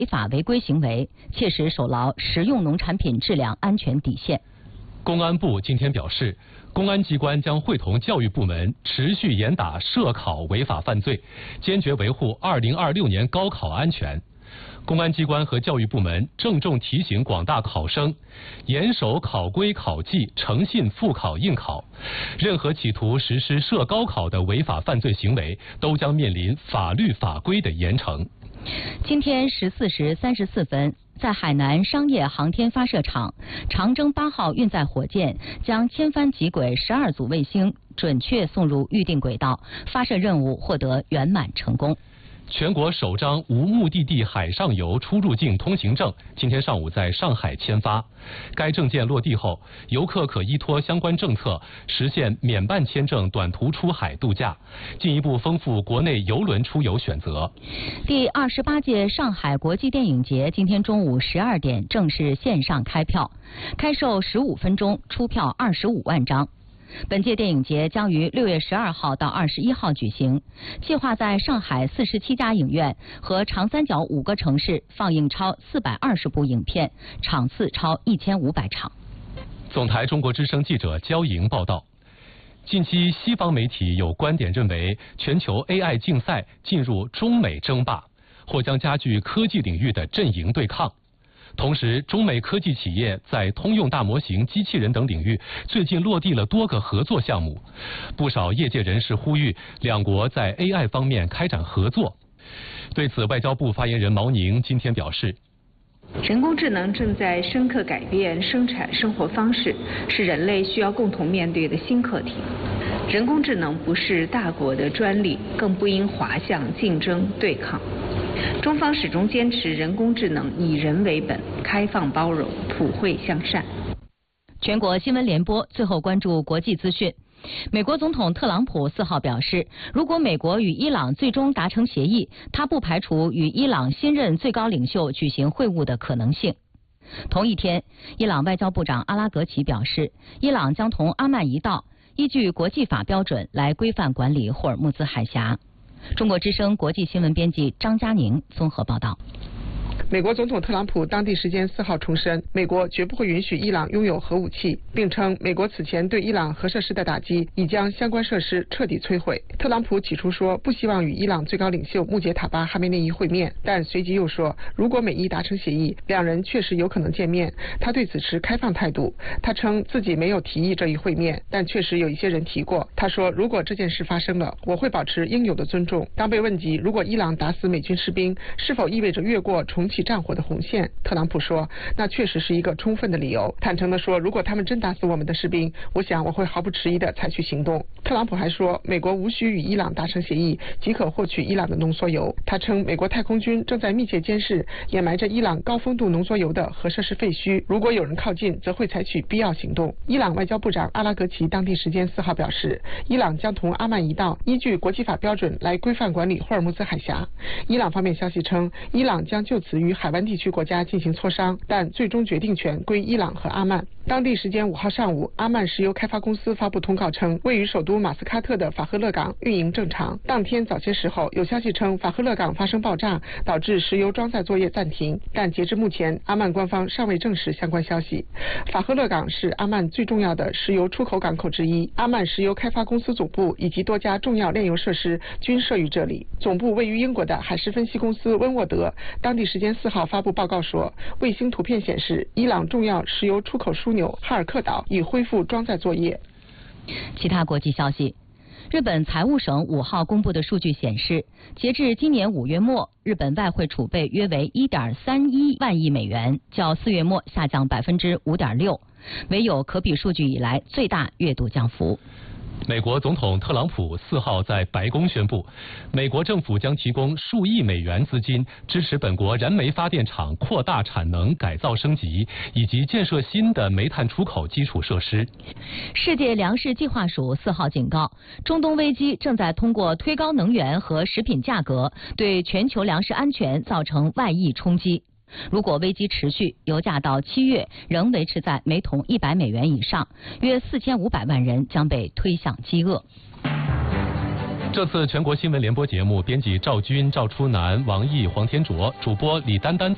违法违规行为，切实守牢食用农产品质量安全底线。 公安部今天表示，公安机关将会同教育部门持续严打涉考违法犯罪，坚决维护2026年高考安全。公安机关和教育部门郑重提醒广大考生，严守考规考纪，诚信复考应考。任何企图实施涉高考的违法犯罪行为，都将面临法律法规的严惩。 今天14时34分，在海南商业航天发射场，长征8号运载火箭将千帆极轨12组卫星准确送入预定轨道，发射任务获得圆满成功。 全国首张无目的地海上游出入境通行证今天上午在上海签发。该证件落地后，游客可依托相关政策实现免办签证短途出海度假，进一步丰富国内邮轮出游选择。 第28届上海国际电影节今天中午12点正式线上开票，开售15分钟，出票25万张。本届电影节将于6月12号到21号举行，计划在上海47家影院和长三角5个城市放映超420部影片，场次超1500场。 总台中国之声记者焦莹报道，近期西方媒体有观点认为，全球 AI 竞赛进入中美争霸，或将加剧科技领域的阵营对抗。同时，中美科技企业在通用大模型、机器人等领域最近落地了多个合作项目。不少业界人士呼吁两国在 AI 方面开展合作。对此，外交部发言人毛宁今天表示， 人工智能正在深刻改变生产生活方式，是人类需要共同面对的新课题。人工智能不是大国的专利，更不应滑向竞争对抗。中方始终坚持人工智能以人为本，开放包容，普惠向善。 全国新闻联播最后关注国际资讯。美国总统特朗普4号表示，如果美国与伊朗最终达成协议，他不排除与伊朗新任最高领袖举行会晤的可能性。同一天，伊朗外交部长阿拉格齐表示，伊朗将同阿曼一道，依据国际法标准来规范管理霍尔木兹海峡。中国之声国际新闻编辑张佳宁综合报道。 美国总统特朗普当地时间4号重申，美国绝不会允许伊朗拥有核武器，并称美国此前对伊朗核设施的打击已将相关设施彻底摧毁。特朗普起初说不希望与伊朗最高领袖穆杰塔巴·哈梅内伊会面，但随即又说，如果美伊达成协议，两人确实有可能见面，他对此持开放态度。他称自己没有提议这一会面，但确实有一些人提过。他说，如果这件事发生了，我会保持应有的尊重。当被问及如果伊朗打死美军士兵，是否意味着越过重启战火的红线，特朗普说，那确实是一个充分的理由。坦诚地说，如果他们真打死我们的士兵，我想我会毫不迟疑地采取行动。特朗普还说，美国无需与伊朗达成协议即可获取伊朗的浓缩铀。他称，美国太空军正在密切监视掩埋着伊朗高丰度浓缩铀的核设施废墟，如果有人靠近，则会采取必要行动。伊朗外交部长阿拉格齐当地时间4号表示，伊朗将同阿曼一道，依据国际法标准来规范管理霍尔木兹海峡。伊朗方面消息称，伊朗将就此与海湾地区国家进行磋商，但最终决定权归伊朗和阿曼。当地时间5号上午，阿曼石油开发公司发布通告称，位于首都马斯喀特的法赫勒港运营正常。当天早些时候，有消息称法赫勒港发生爆炸，导致石油装载作业暂停，但截至目前，阿曼官方尚未证实相关消息。法赫勒港是阿曼最重要的石油出口港口之一，阿曼石油开发公司总部以及多家重要炼油设施均设于这里。总部位于英国的海事分析公司温沃德当地时间4号发布报告说，卫星图片显示，伊朗重要石油出口枢纽哈尔克岛已恢复装载作业。 其他国际消息，日本财务省5号公布的数据显示，截至今年5月末，日本外汇储备约为 1.31 万亿美元，较4月末下降 5.6%， 为有可比数据以来最大月度降幅。 美国总统特朗普4号在白宫宣布，美国政府将提供数亿美元资金，支持本国燃煤发电厂扩大产能、改造升级，以及建设新的煤炭出口基础设施。 世界粮食计划署4号警告，中东危机正在通过推高能源和食品价格，对全球粮食安全造成外溢冲击。如果危机持续，油价到7月仍维持在每桶100美元以上，约4500万人将被推向饥饿。 这次全国新闻联播节目，编辑赵军、赵初南、王毅、黄天卓，主播李丹丹。